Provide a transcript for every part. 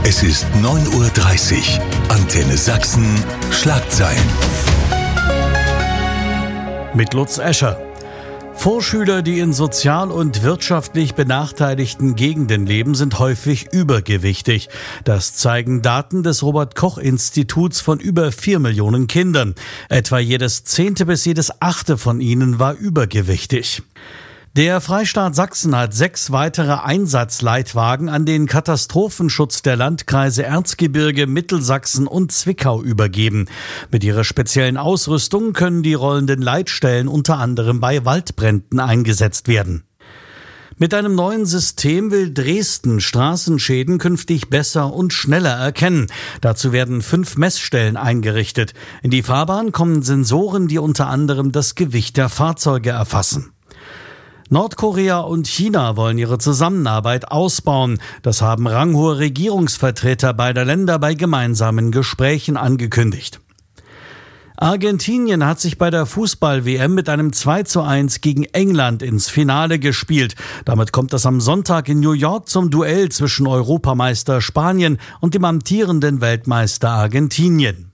Es ist 9:30 Uhr. Antenne Sachsen, Schlagzeilen. Mit Lutz Escher. Vorschüler, die in sozial und wirtschaftlich benachteiligten Gegenden leben, sind häufig übergewichtig. Das zeigen Daten des Robert-Koch-Instituts von über 4 Millionen Kindern. Etwa jedes 10. bis jedes 8. von ihnen war übergewichtig. Der Freistaat Sachsen hat 6 weitere Einsatzleitwagen an den Katastrophenschutz der Landkreise Erzgebirge, Mittelsachsen und Zwickau übergeben. Mit ihrer speziellen Ausrüstung können die rollenden Leitstellen unter anderem bei Waldbränden eingesetzt werden. Mit einem neuen System will Dresden Straßenschäden künftig besser und schneller erkennen. Dazu werden 5 Messstellen eingerichtet. In die Fahrbahn kommen Sensoren, die unter anderem das Gewicht der Fahrzeuge erfassen. Nordkorea und China wollen ihre Zusammenarbeit ausbauen. Das haben ranghohe Regierungsvertreter beider Länder bei gemeinsamen Gesprächen angekündigt. Argentinien hat sich bei der Fußball-WM mit einem 2:1 gegen England ins Finale gespielt. Damit kommt es am Sonntag in New York zum Duell zwischen Europameister Spanien und dem amtierenden Weltmeister Argentinien.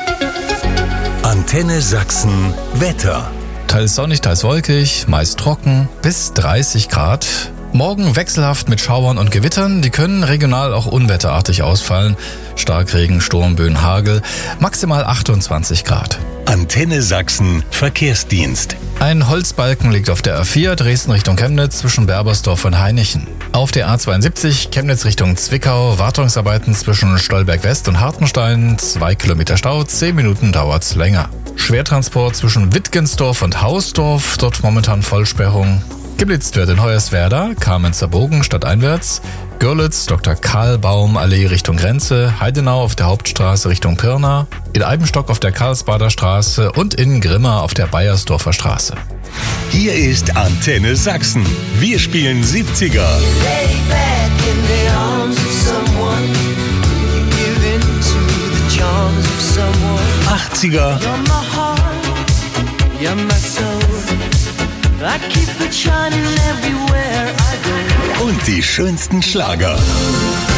Antenne Sachsen, Wetter. Teils sonnig, teils wolkig, meist trocken, bis 30 Grad. Morgen wechselhaft mit Schauern und Gewittern, die können regional auch unwetterartig ausfallen. Starkregen, Sturmböen, Hagel, maximal 28 Grad. Antenne Sachsen, Verkehrsdienst. Ein Holzbalken liegt auf der A4 Dresden Richtung Chemnitz zwischen Berbersdorf und Hainichen. Auf der A72 Chemnitz Richtung Zwickau, Wartungsarbeiten zwischen Stolberg West und Hartenstein, 2 Kilometer Stau, 10 Minuten dauert's länger. Schwertransport zwischen Wittgensdorf und Hausdorf, dort momentan Vollsperrung. Geblitzt wird in Hoyerswerda, Kamenzer Bogen stadteinwärts, Görlitz, Dr. Karlbaum Allee Richtung Grenze, Heidenau auf der Hauptstraße Richtung Pirna, in Eibenstock auf der Karlsbader Straße und in Grimma auf der Bayersdorfer Straße. Hier ist Antenne Sachsen. Wir spielen 70er. 80er. Und die schönsten Schlager.